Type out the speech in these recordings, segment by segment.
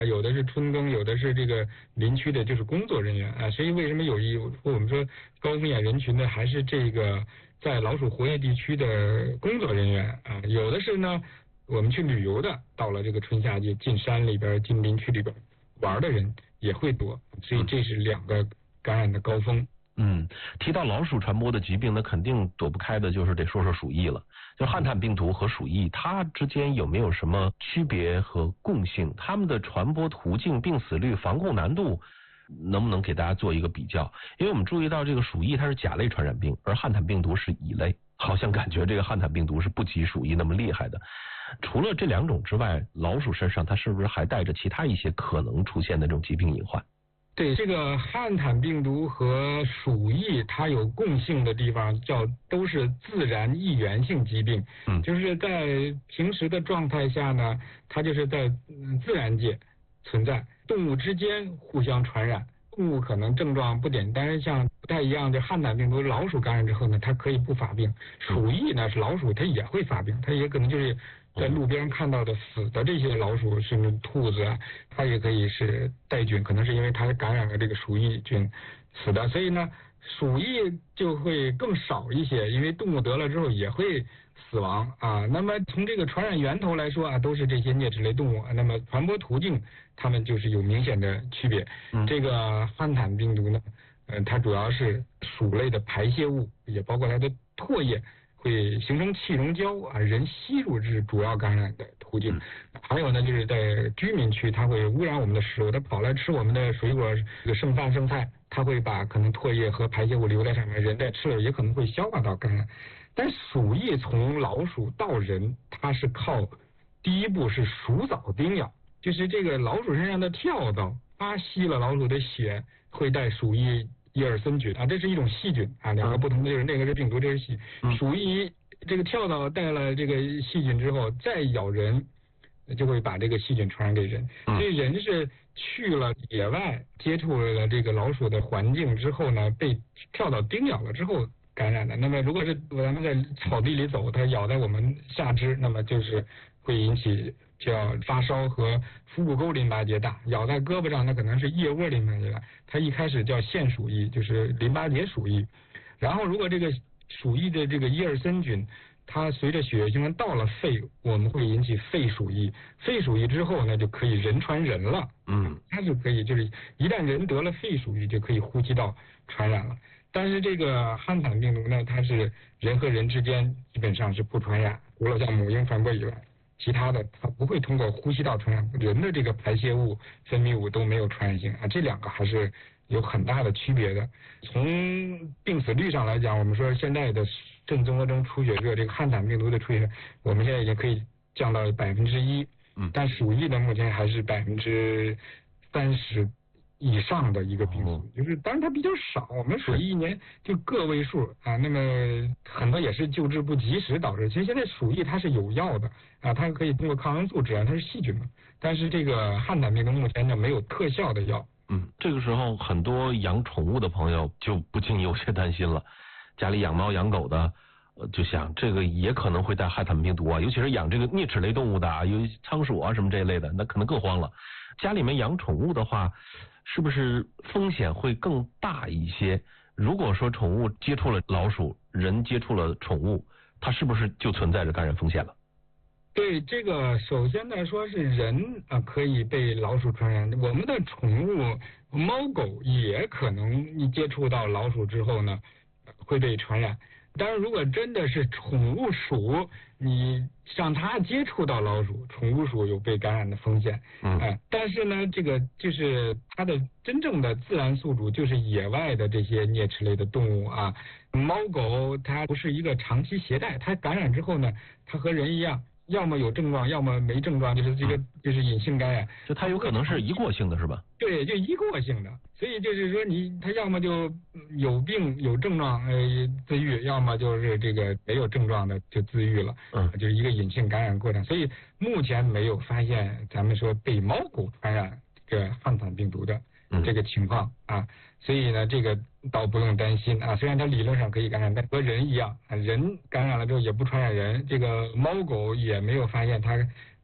有的是春耕，有的是这个林区的就是工作人员啊。所以为什么我们说高风险人群呢，还是这个在老鼠活跃地区的工作人员啊。有的是呢，我们去旅游的，到了这个春夏季进山里边进林区里边玩的人也会多，所以这是两个感染的高峰。 提到老鼠传播的疾病，那肯定躲不开的就是得说说鼠疫了。就汉坦病毒和鼠疫，它之间有没有什么区别和共性？它们的传播途径、病死率、防控难度，能不能给大家做一个比较？因为我们注意到这个鼠疫它是甲类传染病，而汉坦病毒是乙类，好像感觉这个汉坦病毒是不及鼠疫那么厉害的。除了这两种之外，老鼠身上它是不是还带着其他一些可能出现的这种疾病隐患？ 对，这个汉坦病毒和鼠疫它有共性的地方，都是自然易源性疾病。就是在平时的状态下呢，它就是在自然界存在，动物之间互相传染。动物可能症状不简单，像不太一样。就汉坦病毒老鼠感染之后呢，它可以不发病；鼠疫呢是老鼠它也会发病，它也可能就是在路边看到的死的这些老鼠，甚至兔子啊，它也可以是带菌，可能是因为它感染了这个鼠疫菌死的。所以呢，鼠疫就会更少一些，因为动物得了之后也会死亡啊。那么从这个传染源头来说啊，都是这些啮齿类动物，那么传播途径它们就是有明显的区别。这个汉坦病毒呢，它主要是鼠类的排泄物，也包括它的唾液会形成气溶胶啊，人吸入是主要感染的途径。还有呢，就是在居民区，它会污染我们的食物，它跑来吃我们的水果、这个剩饭剩菜，它会把可能唾液和排泄物留在上面，人在吃了也可能会消化到感染。但鼠疫从老鼠到人，它是靠第一步是鼠蚤叮咬，就是这个老鼠身上的跳蚤，它吸了老鼠的血，会带鼠疫伊尔森菌啊，这是一种细菌啊，两个不同的，就是那个是病毒，这是细菌。鼠疫这个跳蚤带了这个细菌之后，再咬人，就会把这个细菌传染给人。所以人是去了野外，接触了这个老鼠的环境之后呢，被跳蚤叮咬了之后感染的。那么如果是咱们在草地里走，它咬在我们下肢，那么就是会引起叫发烧和腹股沟淋巴结大；咬在胳膊上，那可能是腋窝淋巴结大。它一开始叫腺鼠疫，就是淋巴结鼠疫。然后如果这个鼠疫的这个伊尔森菌，它随着血液循环到了肺，我们会引起肺鼠疫。肺鼠疫之后呢，就可以人传人了。它是可以，就是一旦人得了肺鼠疫，就可以呼吸道传染了。但是这个汉坦病毒呢，它是人和人之间基本上是不传染，除了像母婴传播以外，其他的它不会通过呼吸道传染。人的这个排泄物、分泌物都没有传染性啊，这两个还是有很大的区别的。从病死率上来讲，我们说现在的正综合征出血热，这个汉坦病毒的出血热，我们现在已经可以降到1%，但鼠疫呢，目前还是30%以上的一个病死，就是当然它比较少，我们鼠疫一年就个位数啊，那么很多也是救治不及时导致。其实现在鼠疫它是有药的啊，它可以通过抗生素治疗，它是细菌嘛。但是这个汉坦病毒目前呢没有特效的药。 这个时候很多养宠物的朋友就不禁有些担心了，家里养猫养狗的。就想这个也可能会带汉坦病毒啊，尤其是养这个啮齿类动物的啊，有仓鼠啊什么这一类的，那可能更慌了。家里面养宠物的话，是不是风险会更大一些？如果说宠物接触了老鼠，人接触了宠物，它是不是就存在着感染风险了？ 对，这个首先来说是人可以被老鼠传染，我们的宠物猫狗也可能你接触到老鼠之后呢会被传染。当然，如果真的是宠物鼠，你让它接触到老鼠，宠物鼠有被感染的风险。但是呢，这个就是它的真正的自然宿主就是野外的这些啮齿类的动物啊，猫狗它不是一个长期携带，它感染之后呢，它和人一样。要么有症状，要么没症状，就是这个就是隐性感染， 就它有可能是一过性的是吧？ 对，就一过性的，所以就是说它要么就有病有症状自愈，要么就是这个没有症状的就自愈了，就是一个隐性感染过程。所以目前没有发现咱们说被猫狗传染这个汉坦病毒的这个情况啊，所以呢这个倒不用担心啊。虽然它理论上可以感染，但和人一样，人感染了之后也不传染人。这个猫狗也没有发现它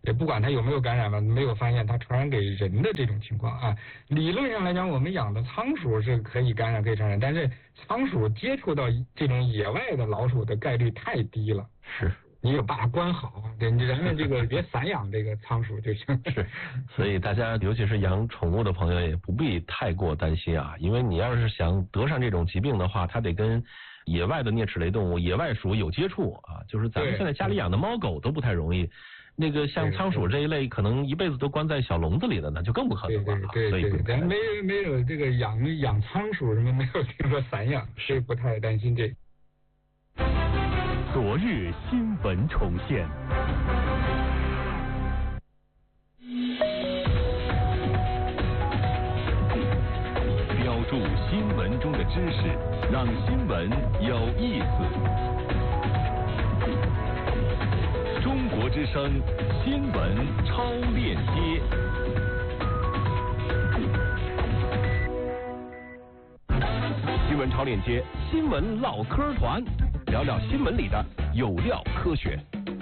也不管它有没有感染吧，没有发现它传染给人的这种情况啊。理论上来讲，我们养的仓鼠是可以感染可以传染，但是仓鼠接触到这种野外的老鼠的概率太低了。 是。 你有把它关好，人们这个别散养这个仓鼠就行。 是，所以大家尤其是养宠物的朋友也不必太过担心啊，因为你要是想得上这种疾病的话，它得跟野外的啮齿类动物、野外鼠有接触啊，就是咱们现在家里养的猫狗都不太容易。那个像仓鼠这一类，可能一辈子都关在小笼子里的，那就更不可能了。 对，咱没有这个养仓鼠什么，没有听说散养，所以不太担心这个。 昨日新闻重现，标注新闻中的知识，让新闻有意思。中国之声新闻超链接。新闻超链接，新闻唠嗑团，聊聊新闻里的有料科学。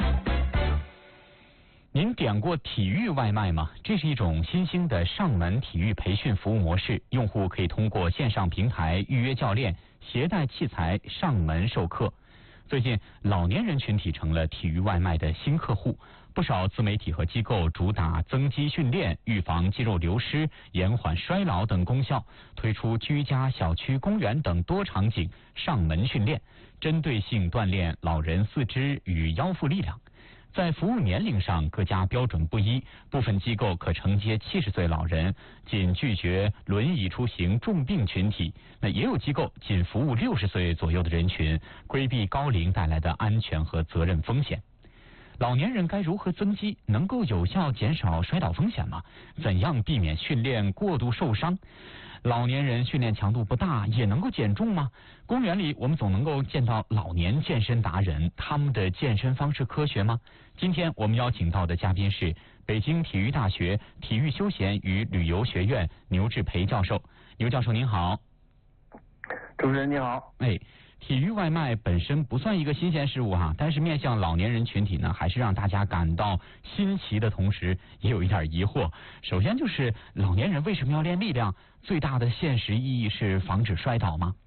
您点过体育外卖吗？这是一种新兴的上门体育培训服务模式，用户可以通过线上平台预约教练，携带器材上门授课。最近，老年人群体成了体育外卖的新客户。不少自媒体和机构主打增肌训练、预防肌肉流失、延缓衰老等功效，推出居家、小区、公园等多场景上门训练，针对性锻炼老人四肢与腰腹力量。在服务年龄上，各家标准不一，部分机构可承接70岁老人，仅拒绝轮椅出行重病群体；那也有机构仅服务60岁左右的人群，规避高龄带来的安全和责任风险。老年人该如何增肌，能够有效减少摔倒风险吗？怎样避免训练过度受伤？老年人训练强度不大也能够减重吗？公园里我们总能够见到老年健身达人，他们的健身方式科学吗？今天我们邀请到的嘉宾是北京体育大学体育休闲与旅游学院牛志培教授。牛教授您好。 主持人你好。 体育外卖本身不算一个新鲜事物哈，但是面向老年人群体呢，还是让大家感到新奇的同时，也有一点疑惑。首先就是老年人为什么要练力量？最大的现实意义是防止摔倒吗？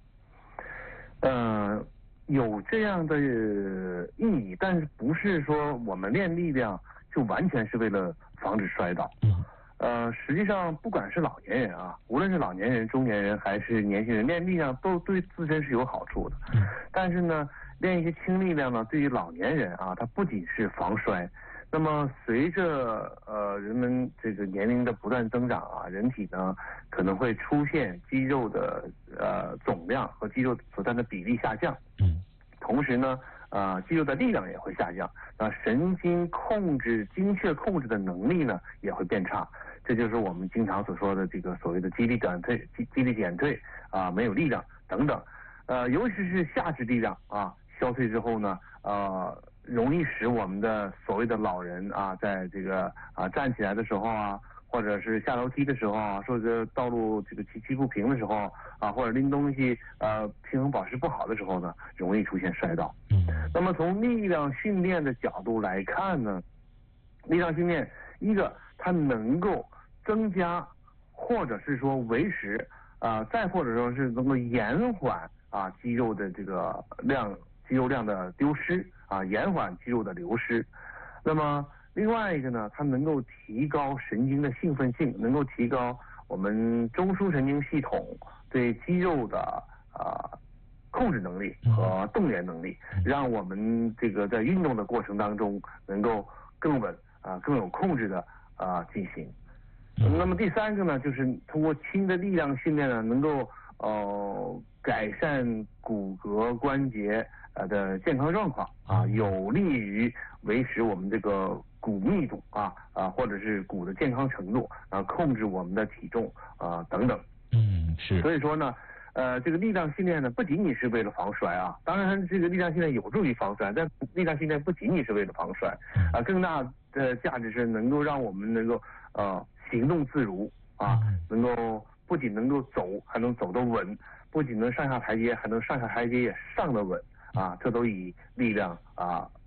有这样的意义，但是不是说我们练力量就完全是为了防止摔倒。实际上不管是老年人啊，无论是老年人、中年人还是年轻人，练力量都对自身是有好处的。但是呢，练一些轻力量呢，对于老年人啊，它不仅是防摔。那么随着人们这个年龄的不断增长啊，人体呢可能会出现肌肉的总量和肌肉所占的比例下降。同时呢，肌肉的力量也会下降，神经精确控制的能力呢也会变差。这就是我们经常所说的这个所谓的肌力减退啊，没有力量等等。尤其是下肢力量啊消退之后呢，容易使我们的所谓的老人啊，在这个站起来的时候啊，或者是下楼梯的时候啊，或者道路这个骑不平的时候啊，或者拎东西平衡保持不好的时候呢，容易出现摔倒。那么从力量训练的角度来看呢，力量训练一个它能够增加或者是说维持再或者说是能够延缓肌肉的这个肌肉量的丢失延缓肌肉的流失。那么另外一个呢，它能够提高神经的兴奋性，能够提高我们中枢神经系统对肌肉的控制能力和动员能力，让我们这个在运动的过程当中能够更稳更有控制的进行。那么第三个呢，就是通过轻的力量训练呢，能够改善骨骼关节的健康状况有利于维持我们这个骨密度或者是骨的健康程度控制我们的体重等等。 是。 所以说呢，这个力量训练呢，不仅仅是为了防摔当然这个力量训练有助于防摔，但力量训练不仅仅是为了防摔更大的价值是能够让我们能够行动自如能够不仅能够走，还能走得稳，不仅能上下台阶，还能上下台阶也上得稳这都以力量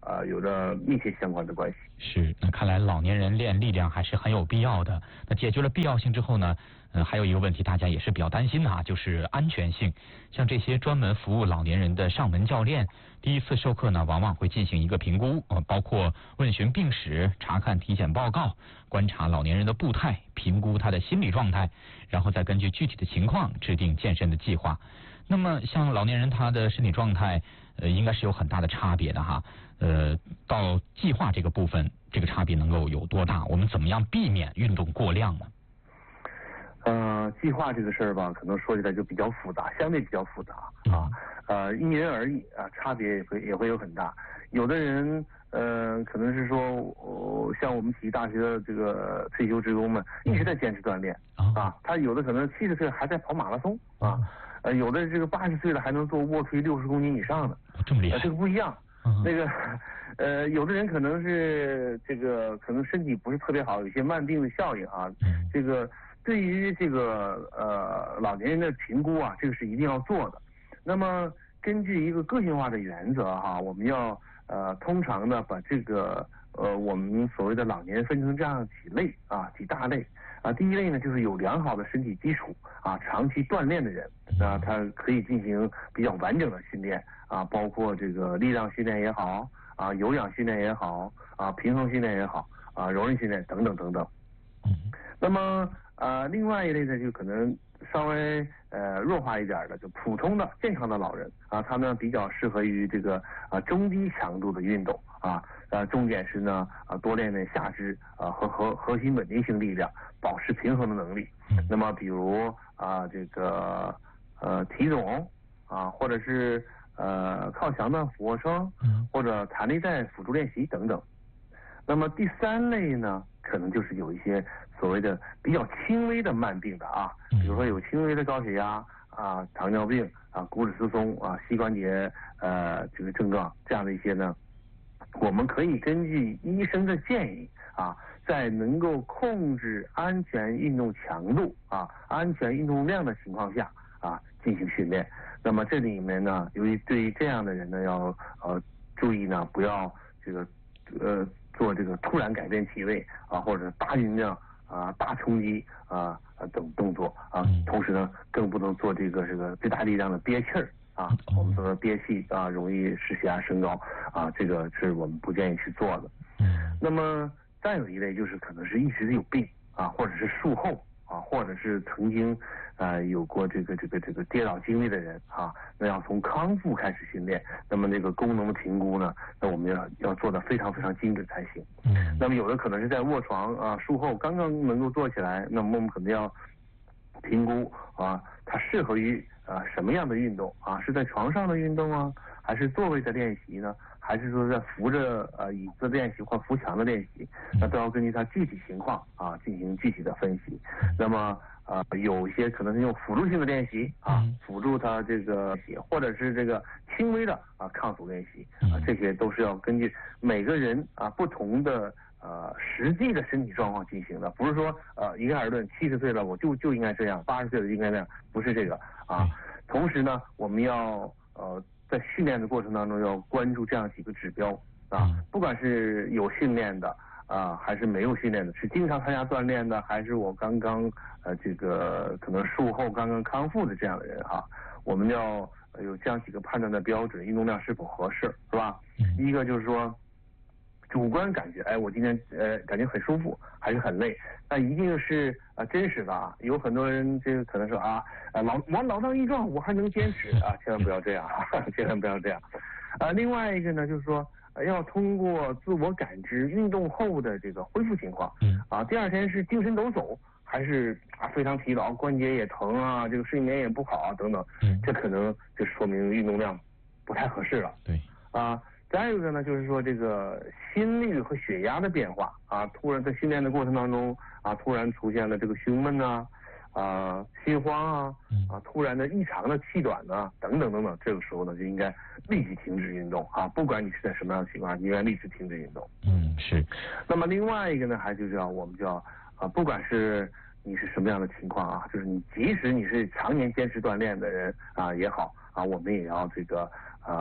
有着密切相关的关系。 是，那看来老年人练力量还是很有必要的。那解决了必要性之后呢，还有一个问题大家也是比较担心的就是安全性。像这些专门服务老年人的上门教练，第一次授课呢，往往会进行一个评估，包括问询病史、查看体检报告、观察老年人的步态、评估他的心理状态，然后再根据具体的情况制定健身的计划。那么像老年人他的身体状态应该是有很大的差别的哈。到计划这个部分，这个差别能够有多大？我们怎么样避免运动过量呢？ 计划这个事儿吧，可能说起来就比较复杂，相对比较复杂因人而异差别也会有很大。有的人可能是说像我们体育大学的这个退休职工们一直在坚持锻炼他有的可能70岁还在跑马拉松有的这个80岁了还能做卧推60公斤以上的， 这么厉害， 这个不一样。那个有的人可能是这个可能身体不是特别好，有些慢病的效应这个对于这个老年人的评估这个是一定要做的。那么根据一个个性化的原则我们要通常呢把这个我们所谓的老年人分成这样几大类第一类呢就是有良好的身体基础长期锻炼的人，他可以进行比较完整的训练包括这个力量训练也好有氧训练也好平衡训练也好柔韧训练等等等等。那么另外一类呢就可能稍微弱化一点的，就普通的健康的老人他呢比较适合于这个中低强度的运动重点是呢多练练下肢和核心稳定性力量，保持平衡的能力。那么比如这个体踵或者是靠墙的俯卧撑或者弹力带辅助练习等等。那么第三类呢可能就是有一些所谓的比较轻微的慢病的比如说有轻微的高血压糖尿病骨质疏松膝关节这个症状，这样的一些呢，我们可以根据医生的建议在能够控制安全运动强度安全运动量的情况下进行训练。那么这里面呢，由于对于这样的人呢要注意呢，不要这个做这个突然改变体位或者大运量大冲击等动作同时呢更不能做这个最大力量的憋气儿我们说的憋气容易使血压升高这个是我们不建议去做的。那么再有一类就是可能是一直有病或者是术后或者是曾经有过这个跌倒经历的人那要从康复开始训练。那么那个功能的评估呢，那我们要做得非常非常精准才行。那么有的可能是在卧床术后刚刚能够做起来，那么我们可能要评估它适合于什么样的运动是在床上的运动还是座位的练习呢？还是说在扶着椅子练习或扶墙的练习？那都要根据它具体情况进行具体的分析。那么有一些可能是用辅助性的练习辅助它这个或者是这个轻微的抗阻练习这些都是要根据每个人不同的实际的身体状况进行的，不是说一概而论70岁了我就应该这样，80岁了就应该这样，不是这个同时呢，我们要在训练的过程当中要关注这样几个指标不管是有训练的还是没有训练的，是经常参加锻炼的，还是我刚刚这个可能术后刚刚康复的这样的人我们要有这样几个判断的标准，运动量是否合适，是吧？一个就是说主观感觉，我今天感觉很舒服，还是很累，那一定是真实的有很多人这个可能说老当益壮，我还能坚持千万不要这样千万不要这样另外一个呢，就是说要通过自我感知运动后的这个恢复情况第二天是精神抖擞，还是非常疲劳，关节也疼这个睡眠也不好等等这可能就说明运动量不太合适了。 对再有一个呢，就是说这个心率和血压的变化突然在训练的过程当中突然出现了这个胸闷心慌突然的异常的气短等等等等，这个时候呢就应该立即停止运动不管你是在什么样的情况，你应该立即停止运动。 是。 那么另外一个呢，还就是我们叫不管是你是什么样的情况就是你即使你是常年坚持锻炼的人也好我们也要这个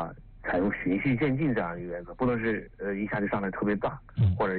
采用循序渐进这样一个原则，不能是一下就上来特别大，或者